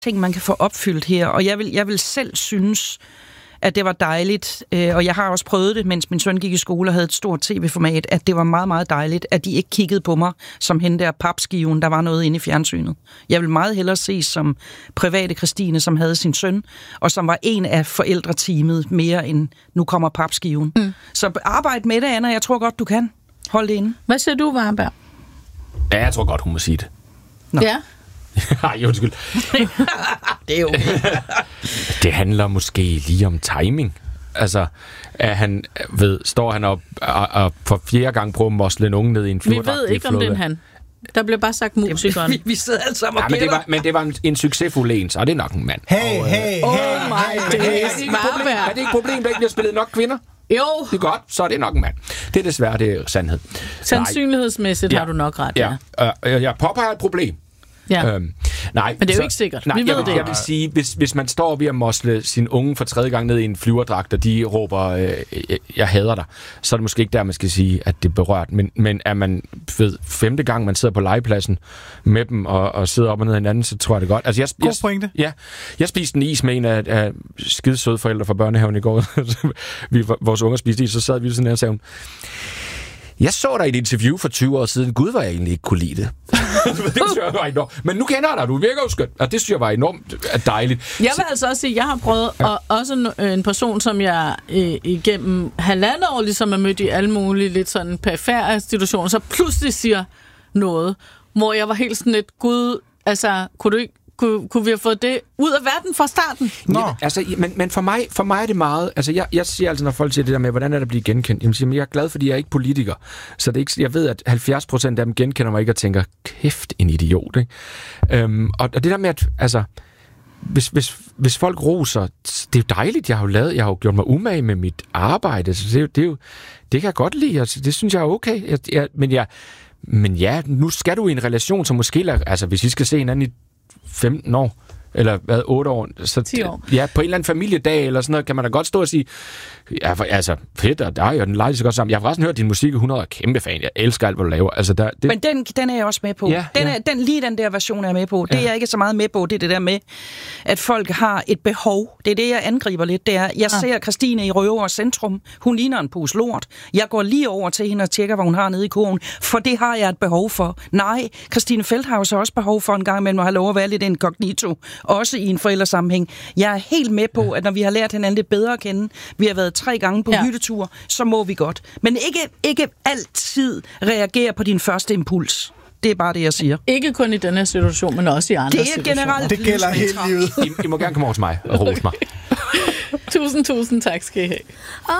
ting, man kan få opfyldt her, og jeg vil selv synes, at det var dejligt, og jeg har også prøvet det, mens min søn gik i skole og havde et stort tv-format, at det var meget, meget dejligt, at de ikke kiggede på mig som hende der papskiven, der var noget inde i fjernsynet. Jeg vil meget hellere ses som private Christine, som havde sin søn, og som var en af forældreteamet mere end nu kommer papskiven. Så arbejde med det, Anna, jeg tror godt, du kan. Hold det inde. Hvad siger du, Varberg? Ja, jeg tror godt, hun må sige det. Nå. Ja. Ej, undskyld. Det er jo Det handler måske lige om timing. Altså, at han står han op og for 4. gang prøver at mosle en unge ned i en flyverdragt. Vi ved ikke, om det er han. Der blev bare sagt musikeren. Vi sidder alle sammen og men det var en succesfuld en, så det er nok en mand. Oh my days, Varberg. Er det ikke et problem, der ikke bliver spillet nok kvinder? Jo. Det er godt, så er det nok en mand. Det er desværre, det er sandhed. Sandsynlighedsmæssigt har du nok ret, ja. Jeg påpeger et problem. Ja. Nej, men det er jo ikke sikkert. Vi ved det. Jeg vil sige, hvis man står ved at mosle sin unge for 3. gang ned i en flyverdragt, og de råber, jeg hader dig, så er det måske ikke der, man skal sige, at det er berørt. Men er man 5. gang, man sidder på legepladsen med dem og sidder op og ned hinanden, så tror jeg det godt. Altså, God pointe. Ja, jeg spiste en is med en af skidesøde forældre fra børnehaven i går. Vores unger spiste is, så sad vi sådan her og sagde, jeg så dig i et interview for 20 år siden. Gud, var jeg egentlig ikke kunne lide det. Det synes jeg var enormt. Men nu kender jeg dig, du virker jo skønt. Og det synes jeg var enormt dejligt. Jeg vil altså også sige, at jeg har prøvet, og også en person, som jeg igennem 1,5 år ligesom er mødt i alle mulige lidt sådan perifære institutioner, så pludselig siger noget, hvor jeg var helt sådan lidt, Gud, altså, kunne vi have fået det ud af verden fra starten? Ja, altså, men for mig er det meget... Altså, jeg siger altså, når folk siger det der med, hvordan er det at blive genkendt? Jamen, siger, jeg er glad, fordi jeg er ikke politiker. Så det er ikke, jeg ved, at 70% af dem genkender mig ikke og tænker, kæft, en idiot, ikke? Og det der med, at... Altså, hvis folk roser, det er jo dejligt, jeg har jo gjort mig umage med mit arbejde, så det kan jeg godt lide, altså, det synes jeg er okay. Men ja, nu skal du i en relation, som måske... Altså, hvis I skal se hinanden i 15 år, eller 8 år, så 10 år. Ja, på en eller anden familiedag, eller sådan noget, kan man da godt stå og sige, ja, altså, fedt, og dig, og den leger så godt sammen. Jeg har forresten hørt din musik i 100 år, kæmpe fan, jeg elsker alt, hvad du laver. Altså, men den er jeg også med på. Ja, den der version er jeg med på. Det er jeg ikke så meget med på, det er det der med, at folk har et behov. Det er det, jeg angriber lidt. Det er, jeg ser Christine i Røver Centrum. Hun ligner en pose lort. Jeg går lige over til hende og tjekker, hvad hun har nede i kurven, for det har jeg et behov for. Nej, Christine Feldhaus har også behov for en gang imellem at have lov at være lidt inkognito, også i en forældresammenhæng. Jeg er helt med på, at når vi har lært hinanden lidt bedre at kende, vi har været 3 gange på hyttetur, så må vi godt. Men ikke altid reagere på din første impuls. Det er bare det, jeg siger. Ikke kun i den her situation, men også i andre situationer. Det er generelt. Det gælder hele livet. I må gerne komme over til mig og rose mig. Tusind tak skal I have.